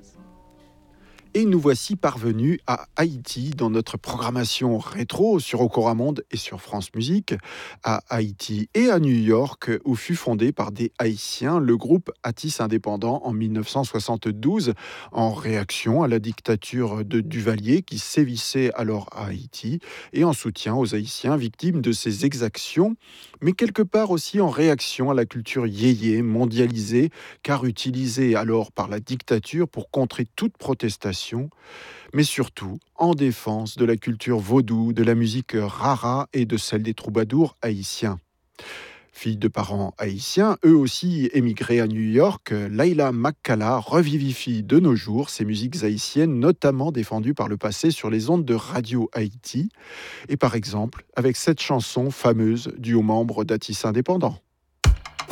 Et nous voici parvenus à Haïti dans notre programmation rétro sur Okora Monde et sur France Musique, à Haïti et à New York, où fut fondé par des Haïtiens le groupe Atis Indépendant en 1972, en réaction à la dictature de Duvalier qui sévissait alors à Haïti, et en soutien aux Haïtiens victimes de ces exactions, mais quelque part aussi en réaction à la culture yéyé mondialisée, car utilisée alors par la dictature pour contrer toute protestation, mais surtout en défense de la culture vaudou, de la musique rara et de celle des troubadours haïtiens. Fille de parents haïtiens, eux aussi émigrés à New York, Laila Makkala revivifie de nos jours ces musiques haïtiennes, notamment défendues par le passé sur les ondes de Radio Haïti, et par exemple avec cette chanson fameuse du haut membre d'Atis Indépendant.